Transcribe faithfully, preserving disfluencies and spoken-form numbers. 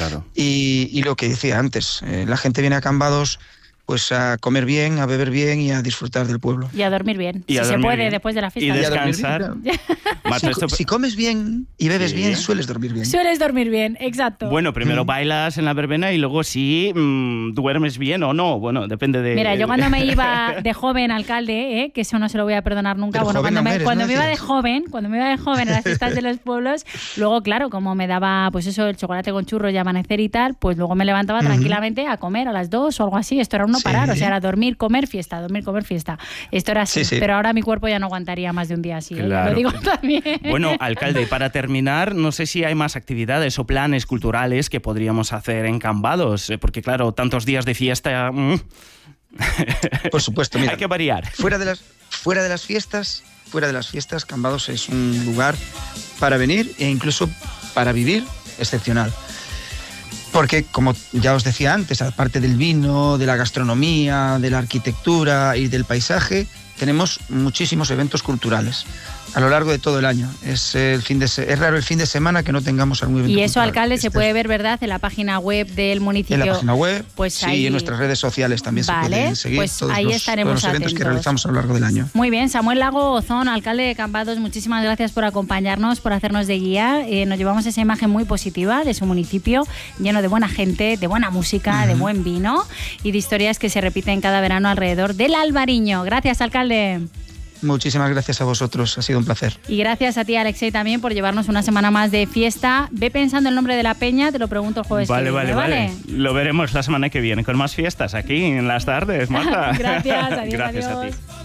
Claro. Y, y lo que decía antes, eh, la gente viene a Cambados pues a comer bien, a beber bien y a disfrutar del pueblo. Y a dormir bien, y si se puede, bien. Después de la fiesta. Y descansar. Bien, Macho, si, esto... si comes bien y bebes sí. bien, sueles dormir bien. Sueles dormir bien, exacto. Bueno, primero mm. bailas en la verbena y luego sí mmm, duermes bien o no. Bueno, depende de... Mira, yo cuando me iba de joven, alcalde, ¿eh? que eso no se lo voy a perdonar nunca. Pero bueno, cuando, no me, eres, cuando ¿no me iba de joven, cuando me iba de joven a las fiestas de los pueblos, luego, claro, como me daba, pues eso, el chocolate con churros y amanecer y tal, pues luego me levantaba uh-huh. tranquilamente a comer a las dos o algo así. Esto era un no sí. parar, o sea, era dormir, comer, fiesta, dormir, comer, fiesta. Esto era así, sí, sí. pero ahora mi cuerpo ya no aguantaría más de un día así, claro. ¿eh? Lo digo también. Bueno, alcalde, para terminar, no sé si hay más actividades o planes culturales que podríamos hacer en Cambados, porque claro, tantos días de fiesta... Mmm. Por supuesto, mira. Hay que variar. Fuera de las, fuera de las fiestas, fuera de las fiestas, Cambados es un lugar para venir e incluso para vivir excepcional. Porque, como ya os decía antes, aparte del vino, de la gastronomía, de la arquitectura y del paisaje, tenemos muchísimos eventos culturales a lo largo de todo el año. Es, el fin de se- es raro el fin de semana que no tengamos algún evento Y eso, cultural. alcalde, este se puede ver, ¿verdad?, en la página web del municipio. En la página web, pues sí, ahí... y en nuestras redes sociales también vale, se pueden seguir pues todos, ahí los, estaremos todos los eventos atentos. que realizamos a lo largo del año. Muy bien, Samuel Lago Ozón, alcalde de Cambados, muchísimas gracias por acompañarnos, por hacernos de guía. Eh, nos llevamos esa imagen muy positiva de su municipio, lleno de buena gente, de buena música, uh-huh. de buen vino y de historias que se repiten cada verano alrededor del Albariño. Gracias, alcalde. Muchísimas gracias a vosotros, ha sido un placer. Y gracias a ti, Alexei, también por llevarnos una semana más de fiesta. Ve pensando el nombre de la peña, te lo pregunto el jueves vale, que viene, vale, ¿vale? vale. Lo veremos la semana que viene con más fiestas aquí en las tardes, Marta. Gracias, adiós, Gracias adiós. a ti.